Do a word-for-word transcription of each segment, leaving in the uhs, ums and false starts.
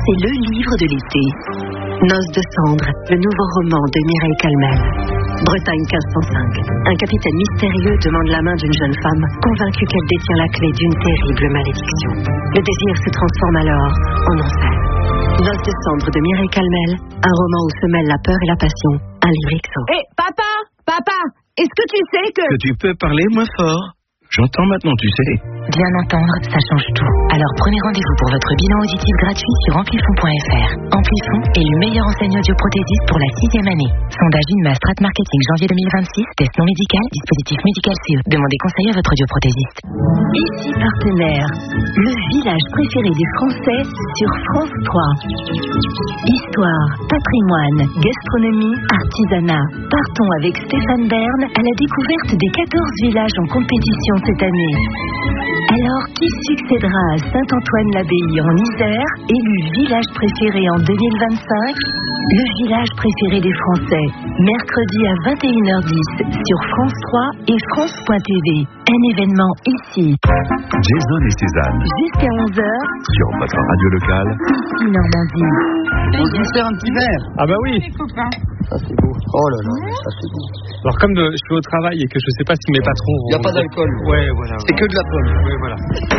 c'est le livre de l'été. Noces de cendres, le nouveau roman de Mireille Calmel. Bretagne quinze cent cinq. Un capitaine mystérieux demande la main d'une jeune femme, convaincue qu'elle détient la clé d'une terrible malédiction. Le désir se transforme alors en enfer. Noces de cendres de Mireille Calmel, un roman où se mêlent la peur et la passion. Un livre X O. Hé, hey, papa, papa, est-ce que tu sais que... Que tu peux parler moins fort. J'entends maintenant, tu sais. Bien entendre, ça change tout. Alors prenez rendez-vous pour votre bilan auditif gratuit sur amplifon point f r. Amplifon, élu meilleur enseigne audioprothésiste pour la sixième année. Sondage Inma Strat Marketing janvier deux mille vingt-six. Test non médical, dispositif médical C E. Demandez conseil à votre audioprothésiste. Ici Partenaire, le village préféré des Français sur France trois. Histoire, patrimoine, gastronomie, artisanat. Partons avec Stéphane Bern à la découverte des quatorze villages en compétition cette année. Alors, qui succédera à Saint-Antoine-l'Abbaye en Isère, élu village préféré en deux mille vingt-cinq? Le village préféré des Français, mercredi à vingt et une heures dix sur France trois et France point T V. Un événement ici. Jason et Cézanne. Jusqu'à onze heures. Sur votre radio locale. Ici Normandie. On se dit faire un petit verre. Ah bah oui. Ça c'est beau. Oh là là, ça c'est beau. Alors comme de, je suis au travail et que je sais pas si mes patrons vont... Il n'y a pas d'alcool. Ouais, voilà. C'est que de la pomme. Ouais, voilà.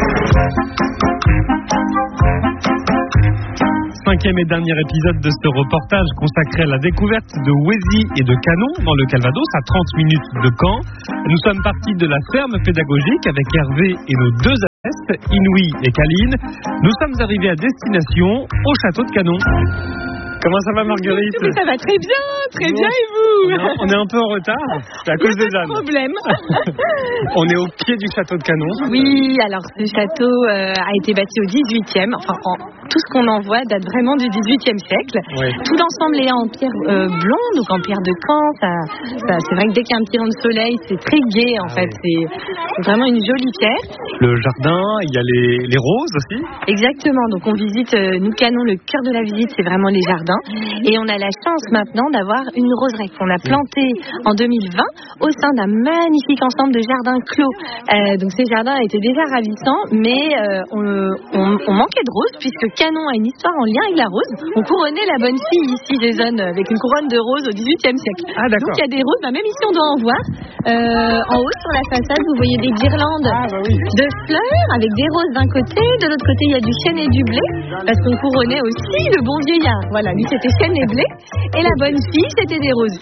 Cinquième et dernier épisode de ce reportage consacré à la découverte de Wézy et de Canon dans le Calvados, à trente minutes de Caen. Nous sommes partis de la ferme pédagogique avec Hervé et nos deux adresses, Inouï et Caline. Nous sommes arrivés à destination au château de Canon. Comment ça va, Marguerite? Mais ça va très bien, très bien, et vous? On est un peu en retard, c'est à cause des ânes. Pas de problème. On est au pied du château de Canon. Oui, alors ce château euh, a été bâti au dix-huitième, enfin en, tout ce qu'on en voit date vraiment du dix-huitième siècle. Oui. Tout l'ensemble est en pierre euh, blonde, donc en pierre de Caen. Ça, ça, c'est vrai que dès qu'il y a un petit rayon de soleil, c'est très gai en ah fait, oui. c'est vraiment une jolie pierre. Le jardin, il y a les, les roses aussi. Exactement, donc on visite, euh, nous Canon, le cœur de la visite, c'est vraiment les jardins. Et on a la chance maintenant d'avoir une roseraie qu'on a plantée en deux mille vingt au sein d'un magnifique ensemble de jardins clos. Euh, donc ces jardins étaient déjà ravissants, mais euh, on, on, on manquait de roses puisque Canon a une histoire en lien avec la rose. On couronnait la bonne fille ici, Jason, avec une couronne de roses au dix-huitième siècle. Ah, d'accord. Donc il y a des roses, bah, même ici on doit en voir. Euh, en haut sur la façade, vous voyez des guirlandes ah, bah oui. de fleurs avec des roses d'un côté, de l'autre côté il y a du chêne et du blé, parce qu'on couronnait aussi le bon vieillard. Voilà, lui c'était chêne et blé, et la bonne fille c'était des roses.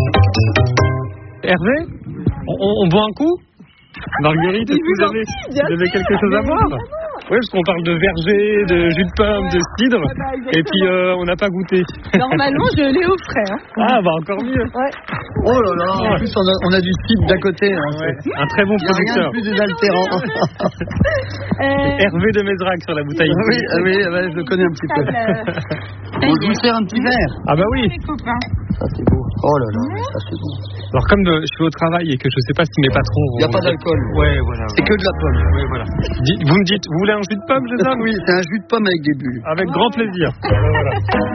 Hervé, on, on boit un coup? Marguerite, est-ce que vous avez, vous avez quelque chose à boire? Oui, parce qu'on parle de verger, de jus de pomme, de cidre, et puis euh, on n'a pas goûté. Normalement, je l'ai au frais. Hein. Ah, bah encore mieux. Ouais. Oh là là, en plus on a, on a du cidre d'à côté. Hein, ouais. Un très bon il y a producteur. Rien de plus désaltérant. euh... Hervé de Mézrac sur la bouteille. Ah oui, ah oui, ouais, je le connais un petit peu. On se dit faire un petit verre. Ah bah oui. Ça c'est beau. Oh là là, ça c'est beau. Alors comme de, je suis au travail et que je sais pas si mes patrons vont... Il n'y a pas d'alcool. Ouais, voilà. C'est que de la pomme. Ouais, voilà. Dites, vous me dites, vous voulez un jus de pomme, c'est ça? Oui, c'est un jus de pomme avec des bulles. Avec grand plaisir. Voilà.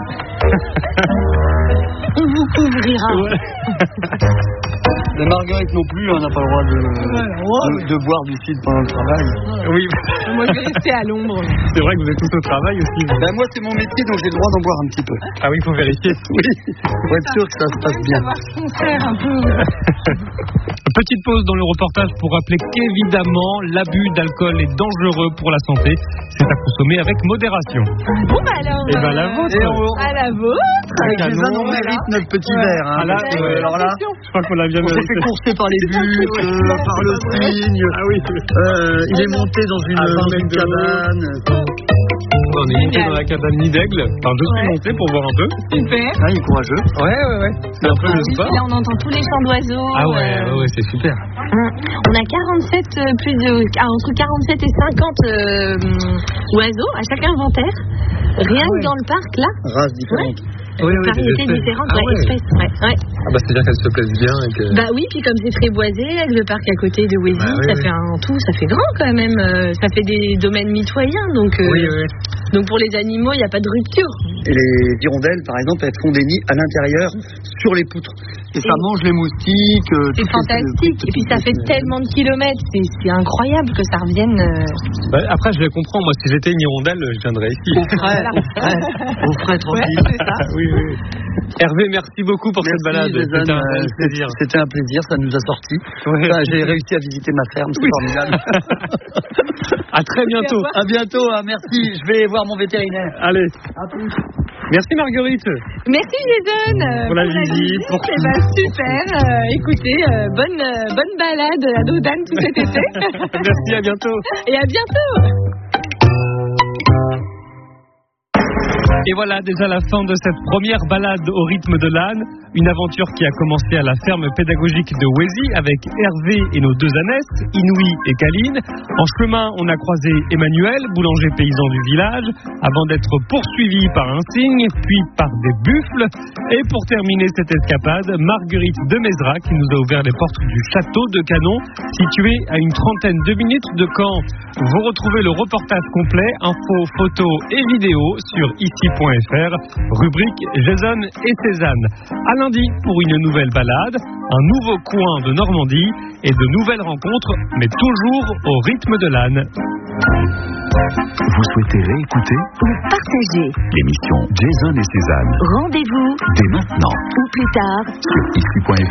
On vous couvrira. Ouais. Mais Marguerite non plus, on n'a pas le droit de, de, de boire du cidre pendant le travail. Oui. Moi, je vais rester à l'ombre. C'est vrai que vous êtes tous au travail aussi. Ben, moi, c'est mon métier, donc j'ai le droit d'en boire un petit peu. Ah oui, il faut vérifier. Oui, pour être sûr que ça se passe bien. Un peu. Petite pause dans le reportage pour rappeler qu'évidemment, l'abus d'alcool est dangereux pour la santé. C'est à consommer avec modération. Bon, bah alors. Et ben la vôtre. Et on... À la vôtre. Avec les ânes, on mérite notre petit ouais. verre. Hein, Ah là, euh, alors là, je crois qu'on l'a bien on s'est mérité. fait courser par les bûches, euh, par le cygne. Ah oui. Euh, il est monté dans une, Ah, dans vingt une mètres de cabane. On est monté dans la cabane Nid d'Aigle. Enfin, je suis Ouais. monté pour voir un peu. Super. Ah, il est courageux. Ouais, ouais, ouais. C'est un peu le sport. Là, on entend tous les chants d'oiseaux. Ah ouais, euh, ouais, ouais, c'est super. On a quarante-sept, euh, plus de, ah, entre quarante-sept et cinquante euh, oiseaux à chaque inventaire. Rien que dans le parc, là. Races différentes. Oui, oui, Variétés des espèces. différentes, Ah ouais, ouais. espèces. Ouais, ouais. Ah bah c'est-à-dire qu'elles se plaisent bien et que... Bah oui, puis comme c'est très boisé, avec le parc à côté de Wézy, Bah oui, ça oui. fait un tout, ça fait grand quand même. euh, ça fait des domaines mitoyens, donc, euh, Oui, oui. donc pour les animaux, il n'y a pas de rupture. Et les hirondelles, par exemple, elles font des nids à l'intérieur, sur les poutres. Et ça mange les moustiques. Euh, c'est fantastique. Et puis ça fait tellement de kilomètres. C'est, c'est incroyable que ça revienne. Euh... Bah, après, je les comprends. Moi, si j'étais une hirondelle, je viendrais ici. Au frais, au frais, au frais, tranquille. Ouais, c'est ça. oui, oui. Hervé, merci beaucoup pour merci, cette balade. Jason, c'était un euh, plaisir. C'était un plaisir. Ça nous a sortis. Ouais. Enfin, j'ai réussi à visiter ma ferme. C'est oui. formidable. À très bientôt. À bientôt. Hein, merci. Je vais voir mon vétérinaire. Allez. À plus. Merci Marguerite. Merci Jason euh, pour la pour visite. visite. Pour... Eh ben, super. Euh, écoutez, euh, bonne euh, bonne balade à Dodane tout cet été. Merci, à bientôt. Et à bientôt. Et voilà déjà la fin de cette première balade au rythme de l'âne, une aventure qui a commencé à la ferme pédagogique de Wézy avec Hervé et nos deux ânesses, Inouï et Kaline. En chemin, on a croisé Emmanuel, boulanger paysan du village, avant d'être poursuivi par un cygne, puis par des buffles. Et pour terminer cette escapade, Marguerite de Mézra qui nous a ouvert les portes du château de Canon, situé à une trentaine de minutes de Caen. Vous retrouvez le reportage complet, infos, photos et vidéos sur ici point f r, rubrique Jason et Cézanne. À lundi pour une nouvelle balade, un nouveau coin de Normandie et de nouvelles rencontres, mais toujours au rythme de l'âne. Vous souhaitez réécouter ou partager l'émission Jason et Cézanne? Rendez-vous dès maintenant ou plus tard sur ici point f r.